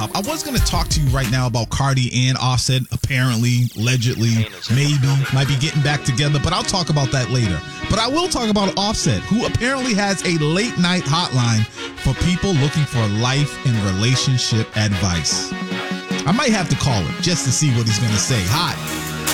I was going to talk to you right now about Cardi and Offset, apparently, allegedly, maybe, might be getting back together, but I'll talk about that later. But I will talk about Offset, who apparently has a late night hotline for people looking for life and relationship advice. I might have to call him just to see what he's going to say. Hot